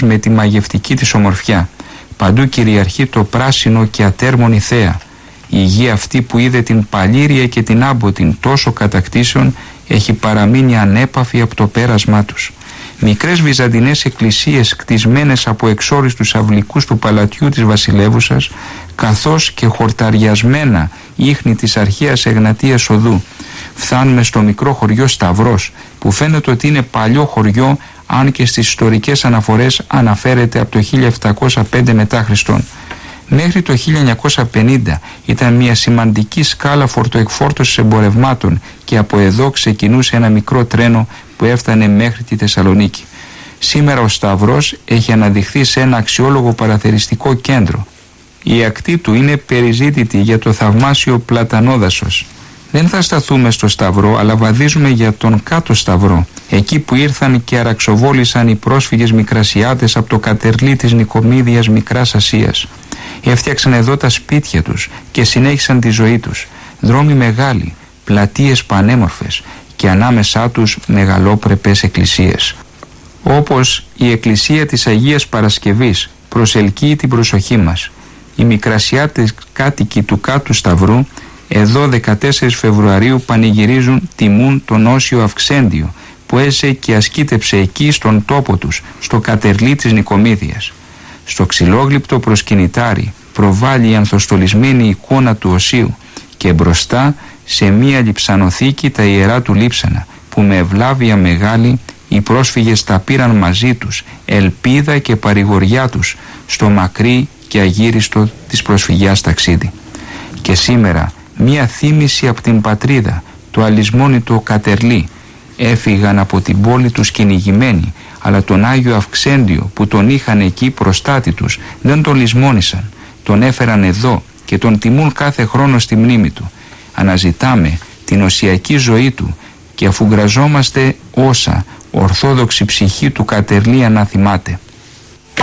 με τη μαγευτική της ομορφιά. Παντού κυριαρχεί το πράσινο και ατέρμονη θέα. Η γη αυτή που είδε την Παλήρια και την Άμποτην τόσο κατακτήσεων έχει παραμείνει ανέπαφη από το πέρασμά τους. Μικρές βυζαντινές εκκλησίες κτισμένες από εξόριστους αυλικούς του παλατιού της βασιλεύουσας, καθώς και χορταριασμένα ίχνη της αρχαίας Εγνατίας οδού. Φτάνουμε στο μικρό χωριό Σταυρός, που φαίνεται ότι είναι παλιό χωριό, αν και στις ιστορικές αναφορές αναφέρεται από το 1705 μετά Χριστόν. Μέχρι το 1950 ήταν μια σημαντική σκάλα φορτοεκφόρτωσης εμπορευμάτων και από εδώ ξεκινούσε ένα μικρό τρένο που έφτανε μέχρι τη Θεσσαλονίκη. Σήμερα ο Σταυρός έχει αναδειχθεί σε ένα αξιόλογο παραθεριστικό κέντρο. Η ακτή του είναι περιζήτητη για το θαυμάσιο πλατανόδασος. Δεν θα σταθούμε στο Σταυρό, αλλά βαδίζουμε για τον κάτω Σταυρό, εκεί που ήρθαν και αραξοβόλησαν οι πρόσφυγες Μικρασιάτες από το κατερλί της Νικομίδειας Μικράς Ασίας. Έφτιαξαν εδώ τα σπίτια τους και συνέχισαν τη ζωή τους. Δρόμοι μεγάλοι, πλατείες πανέμορφες και ανάμεσά τους μεγαλόπρεπες εκκλησίες. Όπως η εκκλησία της Αγίας Παρασκευής προσελκύει την προσοχή μας. Οι Μικρασιάτες κάτοικοι του κάτω Σταυρού εδώ 14 Φεβρουαρίου πανηγυρίζουν, τιμούν τον Όσιο Αυξέντιο που έζησε και ασκήτεψε εκεί στον τόπο τους, στο κατερλί της Νικομίδειας. Στο ξυλόγλυπτο προσκυνητάρι προβάλλει η ανθοστολισμένη εικόνα του Οσίου και μπροστά σε μία λειψανοθήκη τα ιερά του λείψανα, που με ευλάβεια μεγάλη οι πρόσφυγες τα πήραν μαζί τους, ελπίδα και παρηγοριά τους στο μακρύ και αγύριστο της προσφυγιάς ταξίδι. Και σήμερα μία θύμηση από την πατρίδα, το αλυσμόνητο Κατερλί. Έφυγαν από την πόλη τους κυνηγημένοι, αλλά τον Άγιο Αυξέντιο που τον είχαν εκεί προστάτη τους δεν τον λησμόνησαν. Τον έφεραν εδώ και τον τιμούν κάθε χρόνο στη μνήμη του. Αναζητάμε την οσιακή ζωή του και αφουγκραζόμαστε όσα ορθόδοξη ψυχή του Κατερλί αναθυμάται.